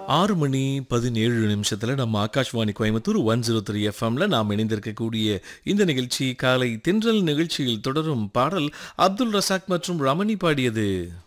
6 மணி 17 நிமிஷத்துல நம்ம ஆகாஷ்வாணி கோயம்புத்தூர் 103 எஃப்எம்ல நாம் இணைந்திருக்கக்கூடிய இந்த நிகழ்ச்சி காலை தென்றல் நிகழ்ச்சியில் தொடரும் பாடல் அப்துல் ரசாக் மற்றும் ரமணி பாடியது.